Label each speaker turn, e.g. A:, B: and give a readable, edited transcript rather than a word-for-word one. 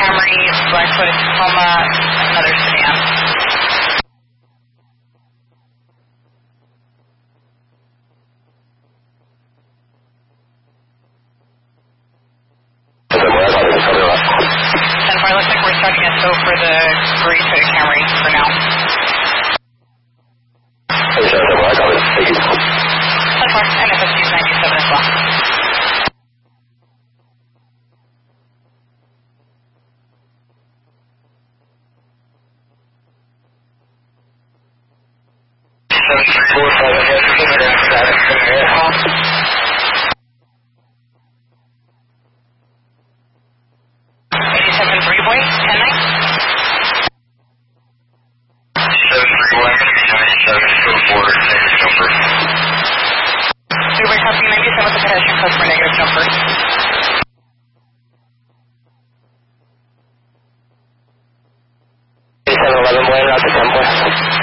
A: Camry, Blackfoot, Tacoma, another sedan. Sunfire, looks like we're starting a tow for the gray Toyota Camry for now. Sunfire, NFS 97 as well. Customer negative jumper.
B: 711 Blaine, out to 10 point.